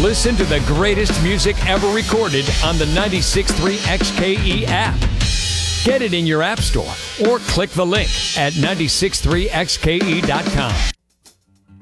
Listen to the greatest music ever recorded on the 96.3 XKE app. Get it in your app store or click the link at 963xke.com.